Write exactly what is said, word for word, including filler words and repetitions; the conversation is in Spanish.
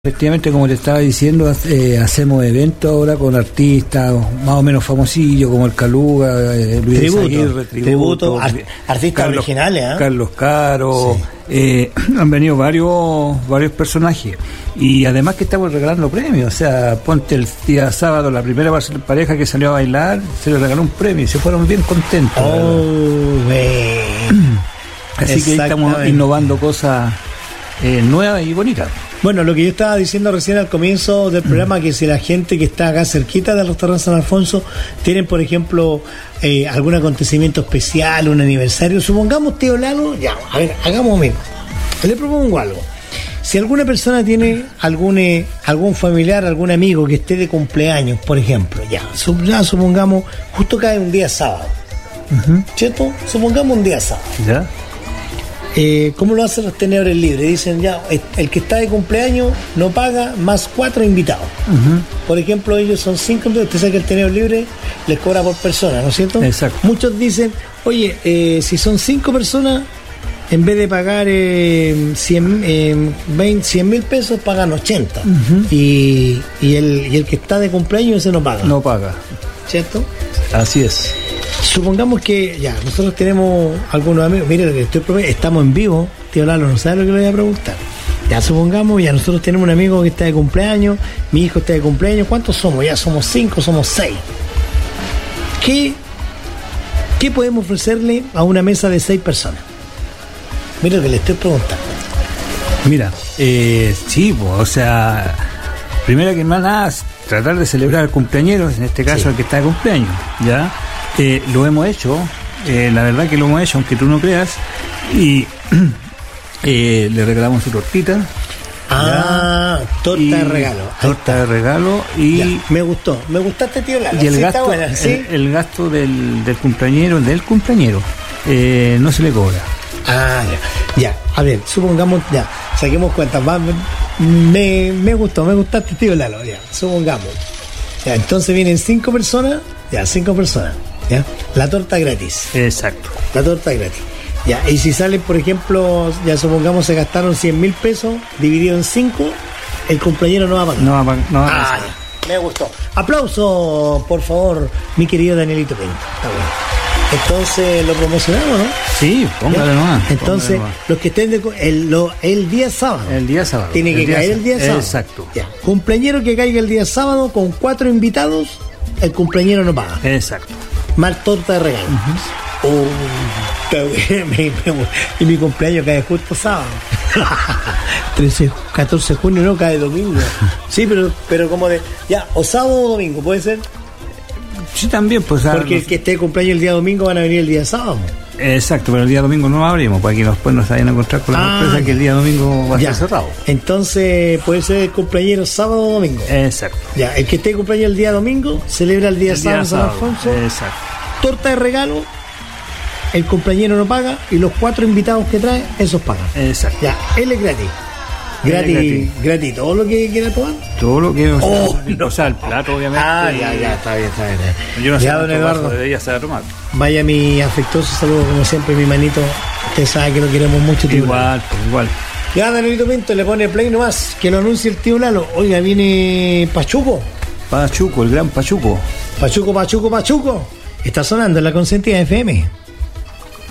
Efectivamente, como te estaba diciendo, eh, hacemos eventos ahora con artistas más o menos famosillos como el Caluga, eh, Luis tributo, Aguirre, tributo, tributo art- artistas Carlos, originales, ¿eh? Carlos Caro, sí. eh, han venido varios varios personajes y además que estamos regalando premios, o sea, ponte el día sábado la primera pareja que salió a bailar se le regaló un premio y se fueron bien contentos. Oh, así que estamos innovando cosas eh, nuevas y bonitas. Bueno, lo que yo estaba diciendo recién al comienzo del programa, que si la gente que está acá cerquita del restaurante San Alfonso tienen, por ejemplo, eh, algún acontecimiento especial, un aniversario, supongamos, tío Lalo, ya, a ver, hagamos mismo. Le propongo algo. Si alguna persona tiene algún eh, algún familiar, algún amigo que esté de cumpleaños, por ejemplo, ya, sup- ya supongamos, justo cae un día sábado, uh-huh. ¿cierto? Supongamos un día sábado. ¿Ya? Eh, ¿Cómo lo hacen los tenedores libres? Dicen ya, el que está de cumpleaños no paga más cuatro invitados. Uh-huh. Por ejemplo, ellos son cinco, usted sabe que el tenedor libre les cobra por persona, ¿no es cierto? Exacto. Muchos dicen, oye, eh, si son cinco personas, en vez de pagar eh, cien mil pesos, pagan ochenta. Uh-huh. Y, y, el, y el que está de cumpleaños, ese no paga. No paga. ¿Cierto? Así es. Supongamos que ya, nosotros tenemos algunos amigos, mire lo que estoy prometiendo, estamos en vivo, tío Lalo, no sabe lo que le voy a preguntar. Ya supongamos, ya nosotros tenemos un amigo que está de cumpleaños, mi hijo está de cumpleaños, ¿cuántos somos? Ya somos cinco, somos seis. ¿Qué, qué podemos ofrecerle a una mesa de seis personas? Mira lo que le estoy preguntando. Mira, eh, sí, pues, o sea, primero que nada, tratar de celebrar al cumpleañero, en este caso sí. El que está de cumpleaños, ¿ya? Eh, lo hemos hecho, eh, la verdad que lo hemos hecho, aunque tú no creas, y eh, le regalamos su tortita. Ah, ya, torta de regalo. Torta de regalo y... Ya, me gustó, me gustaste, tío Lalo. Y el, sí, gasto, está buena, ¿sí? el, el gasto del, del cumpleañero, del cumpleañero, eh, no se le cobra. Ah, ya, ya, a ver, supongamos, ya, saquemos cuentas, va, me, me gustó, me gustaste, tío Lalo, ya, supongamos. Ya, entonces vienen cinco personas, ya, cinco personas. ¿Ya? La torta gratis. Exacto. La torta gratis. Ya, y si salen, por ejemplo, ya supongamos se gastaron cien mil pesos, dividido en cinco, el cumpleañero no va a pagar. No va a pagar. No va a pagar. Ah, ya. Me gustó. Aplauso, por favor, mi querido Danielito Pinto. Está bueno. Entonces, ¿lo promocionamos, no? Sí, póngale nomás. Entonces, nomás. Los que estén de, el, lo, el día sábado. El día sábado. Tiene que el caer el día sábado. Exacto. Ya. Cumpleañero que caiga el día sábado con cuatro invitados, el cumpleañero no paga. Exacto. Más torta de regalo. Uh-huh. Oh, y mi cumpleaños cae justo sábado. trece, catorce de junio no cae domingo. Sí, pero pero como de ya, o sábado o domingo, ¿puede ser? Sí, también, pues. Porque el que esté de cumpleaños el día domingo van a venir el día sábado. Exacto, pero el día domingo no abrimos, para que después nos vayan a encontrar con la ah, sorpresa que el día domingo va a estar cerrado. Entonces puede ser el cumpleaños sábado o domingo. Exacto. Ya, el que esté de cumpleaños el día domingo celebra el día, el día sábado en San Alfonso. Exacto. Torta de regalo, el cumpleañero no paga y los cuatro invitados que trae, esos pagan. Exacto. Ya, él es gratis. Gratis, gratis, gratis, todo lo que quiera tomar. Todo lo que, o sea, oh, no. O sea, el plato, obviamente. Ah, ya, ya, está bien, está bien. Yo no sé ya, don Eduardo, debería saber tomar. Vaya mi afectuoso saludo, como siempre, mi manito. Usted sabe que lo queremos mucho, tío. Igual, pues, igual. Ya, Danielito Pinto le pone play nomás, que lo anuncie el tío Lalo. Oiga, viene Pachuco. Pachuco, el gran Pachuco. Pachuco, Pachuco, Pachuco. Está sonando en la Consentida F M.